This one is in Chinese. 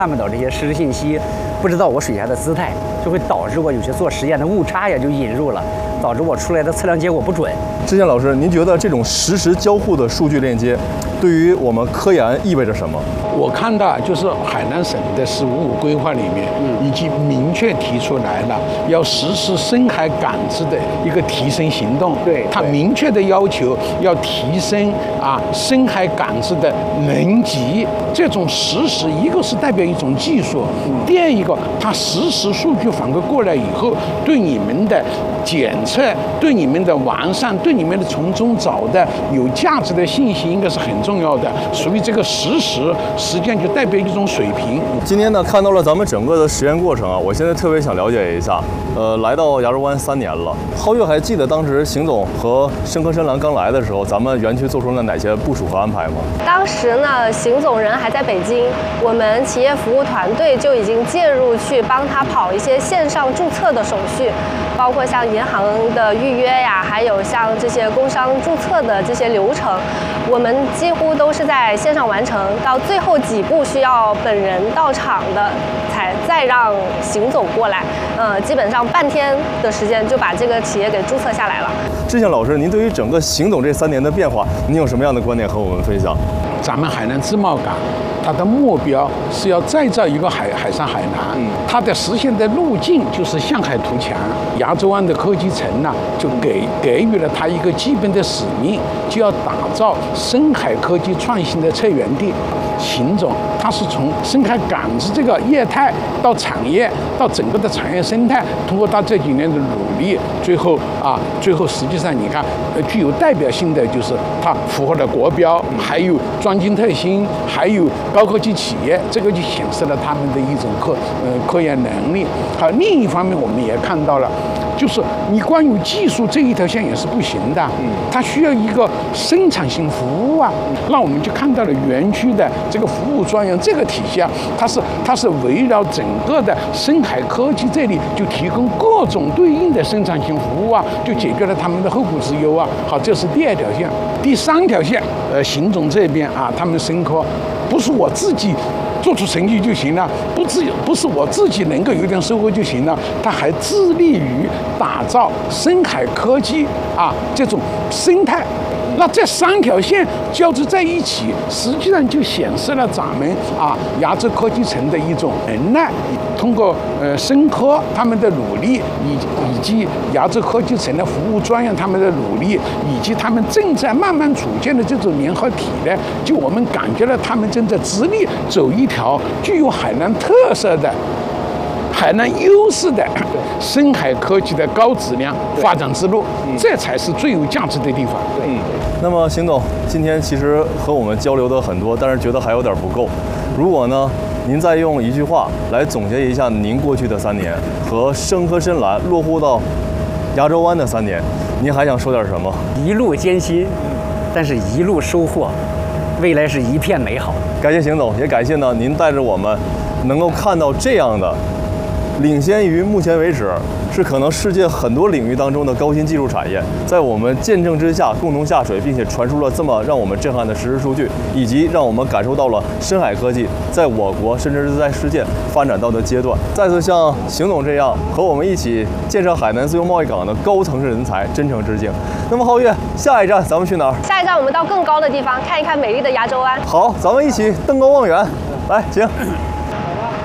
看不到这些实时信息，不知道我水下的姿态，就会导致我有些做实验的误差也就引入了，导致我出来的测量结果不准。 之前老师，您觉得这种实时交互的数据链接，对于我们科研意味着什么？ 我看到就是海南省的15规划里面，已经明确提出来了，要实施深海感知的一个提升行动。 对， 它明确的要求要提升深海感知的能级。这种实时，一个是代表一种技术，第二一个它实时数据反馈过来以后，对你们的检测、对你们的完善、对你们的从中找的有价值的信息，应该是很重要的。所以这个实时实际上就代表一种水平。 今天呢，看到了咱们整个的实验过程啊，我现在特别想了解一下。来到牙洲湾3年了，皓月还记得当时邢总和深科深蓝刚来的时候，咱们园区做出了哪些部署和安排吗？ 当时呢，邢总人还在北京，我们企业服务团队就已经介入去帮他跑一些线上注册的手续，包括像银行的预约呀，还有像这些工商注册的这些流程，我们几乎都是在线上完成。到最后几步需要本人到场的，再让邢总过来。基本上半天的时间就把这个企业给注册下来了。 志向老师，您对于整个邢总这3年的变化，您有什么样的观点和我们分享？ 咱们海南自贸港，它的目标是要再造一个海上海南，它的实现的路径就是向海图强。牙洲湾的科技城呢，就给予了它一个基本的使命，就要打造深海科技创新的策源地。邢总他是从深海感知这个业态到产业，到整个的产业生态，通过他这几年的努力，最后实际上你看，具有代表性的就是它符合了国标，还有专精特新，还有高科技企业，这个就显示了他们的一种科研能力。好，另一方面我们也看到了，就是你关于技术这一条线也是不行的，它需要一个生产性服务啊。那我们就看到了园区的这个服务专员这个体系啊，它是围绕整个的深海科技这里就提供各种对应的生产性服务啊，就解决了他们的后顾之忧啊。好，这是第2条线。第3条线，邢总这边啊，他们深科不是我自己做出成绩就行了，不是我自己能够有点收获就行了，他还致力于打造深海科技这种生态。那这3条线交织在一起，实际上就显示了咱们牙洲科技城的一种能耐。通过深科他们的努力，以及牙洲科技城的服务专员他们的努力，以及他们正在慢慢组建的这种联合体呢，就我们感觉到他们正在致力走一条具有海南特色的、海南优势的深海科技的高质量发展之路，这才是最有价值的地方。 那么邢总今天其实和我们交流的很多，但是觉得还有点不够。如果呢，您再用一句话来总结一下您过去的3年和深科深蓝落户到牙洲湾的3年，您还想说点什么？ 一路艰辛，但是一路收获，未来是一片美好。 感谢邢总，也感谢呢您带着我们能够看到这样的领先于目前为止是可能世界很多领域当中的高新技术产业，在我们见证之下共同下水，并且传输了这么让我们震撼的实时数据，以及让我们感受到了深海科技在我国甚至是在世界发展到的阶段。再次向邢总这样和我们一起建设海南自由贸易港的高层次人才真诚致敬。那么皓月，下一站咱们去哪儿？ 下一站我们到更高的地方看一看美丽的牙洲湾。 好，咱们一起登高望远，来，请。